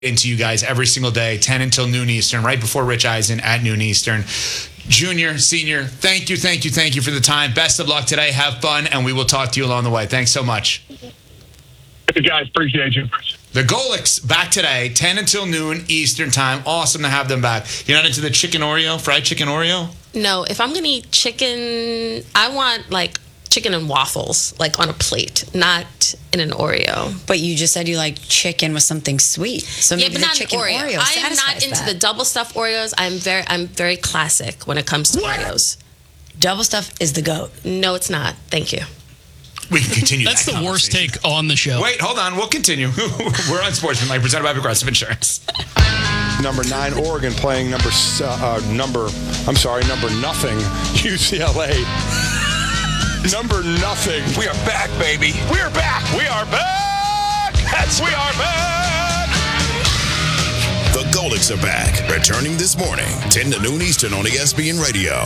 into you guys every single day, 10 until noon Eastern, right before Rich Eisen at noon Eastern. Junior, senior, thank you for the time. Best of luck today. Have fun, and we will talk to you along the way. Thanks so much. Hey, guys, appreciate you. The Golics back today, 10 until noon Eastern time. Awesome to have them back. You're not into the chicken Oreo, fried chicken Oreo? No, if I'm going to eat chicken, I want, chicken and waffles, on a plate, not in an Oreo. But you just said you like chicken with something sweet. So maybe but not the chicken Oreo. Oreo I am not into the double stuffed Oreos. I'm very classic when it comes to Oreos. Double stuff is the GOAT. No, it's not. Thank you. We can continue. That's the worst take on the show. Wait, hold on. We'll continue. We're on Sportsmanlike, presented by Progressive Insurance. Number 9, Oregon playing number nothing, UCLA. Number nothing. We are back, baby. We are back. We are back. We are back. The Golics are back. Returning this morning, 10 to noon Eastern on ESPN Radio.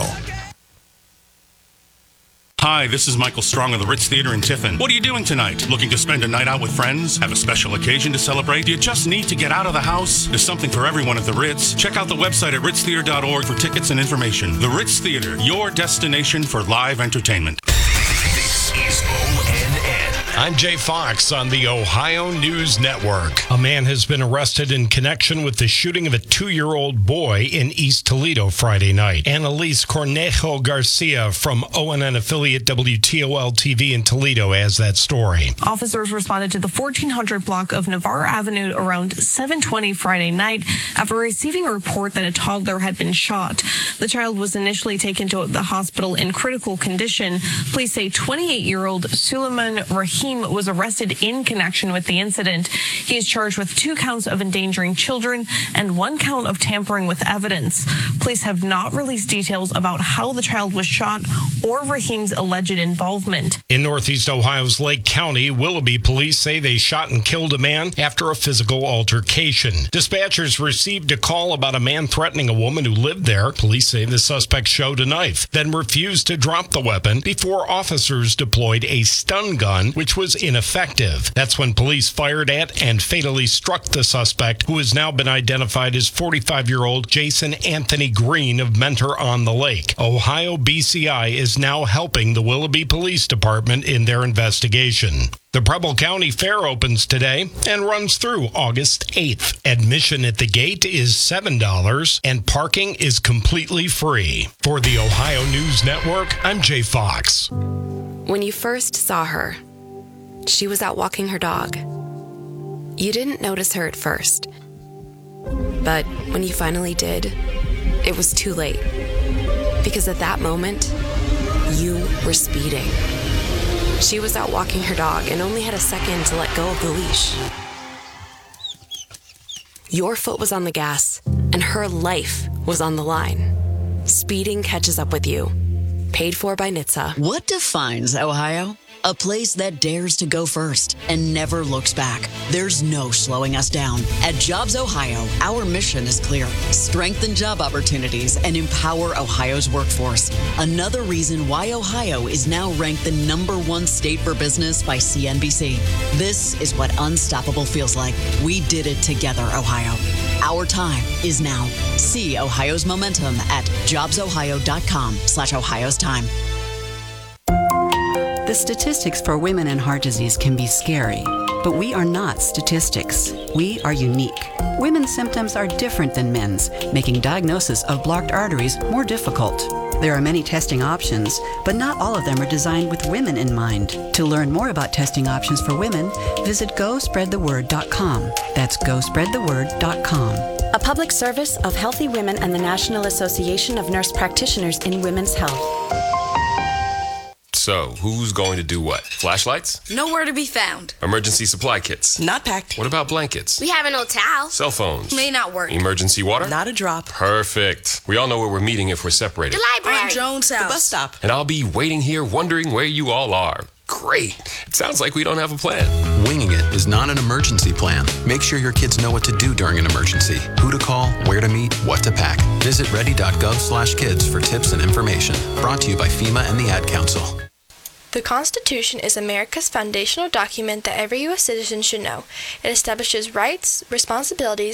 Hi, this is Michael Strong of the Ritz Theater in Tiffin. What are you doing tonight? Looking to spend a night out with friends? Have a special occasion to celebrate? Do you just need to get out of the house? There's something for everyone at the Ritz. Check out the website at ritztheater.org for tickets and information. The Ritz Theater, your destination for live entertainment. This is ONN. I'm Jay Fox on the Ohio News Network. A man has been arrested in connection with the shooting of a 2-year-old boy in East Toledo Friday night. Annalise Cornejo Garcia from ONN affiliate WTOL-TV in Toledo has that story. Officers responded to the 1400 block of Navarre Avenue around 7:20 Friday night after receiving a report that a toddler had been shot. The child was initially taken to the hospital in critical condition. Police say 28-year-old Suleiman Rahim was arrested in connection with the incident. He is charged with 2 counts of endangering children and 1 count of tampering with evidence. Police have not released details about how the child was shot or Rahim's alleged involvement. In Northeast Ohio's Lake County, Willoughby police say they shot and killed a man after a physical altercation. Dispatchers received a call about a man threatening a woman who lived there. Police say the suspect showed a knife, then refused to drop the weapon before officers deployed a stun gun, which was ineffective. That's when police fired at and fatally struck the suspect, who has now been identified as 45-year-old Jason Anthony Green of Mentor on the Lake. Ohio BCI is now helping the Willoughby Police Department in their investigation. The Preble County Fair opens today and runs through August 8th. Admission at the gate is $7 and parking is completely free. For the Ohio News Network, I'm Jay Fox. When you first saw her, she was out walking her dog. You didn't notice her at first. But when you finally did, it was too late. Because at that moment, you were speeding. She was out walking her dog and only had a second to let go of the leash. Your foot was on the gas, and her life was on the line. Speeding catches up with you. Paid for by NHTSA. What defines Ohio? A place that dares to go first and never looks back. There's no slowing us down. At Jobs Ohio, our mission is clear. Strengthen job opportunities and empower Ohio's workforce. Another reason why Ohio is now ranked the #1 state for business by CNBC. This is what unstoppable feels like. We did it together, Ohio. Our time is now. See Ohio's momentum at jobsohio.com/Ohio's time. The statistics for women and heart disease can be scary, but we are not statistics. We are unique. Women's symptoms are different than men's, making diagnosis of blocked arteries more difficult. There are many testing options, but not all of them are designed with women in mind. To learn more about testing options for women, visit GoSpreadTheWord.com. That's GoSpreadTheWord.com. A public service of Healthy Women and the National Association of Nurse Practitioners in Women's Health. So, who's going to do what? Flashlights? Nowhere to be found. Emergency supply kits? Not packed. What about blankets? We have an old towel. Cell phones? May not work. Emergency water? Not a drop. Perfect. We all know where we're meeting if we're separated. The library. On Jones' house. The bus stop. And I'll be waiting here wondering where you all are. Great. It sounds like we don't have a plan. Winging it is not an emergency plan. Make sure your kids know what to do during an emergency. Who to call, where to meet, what to pack. Visit ready.gov/kids for tips and information. Brought to you by FEMA and the Ad Council. The Constitution is America's foundational document that every U.S. citizen should know. It establishes rights, responsibilities,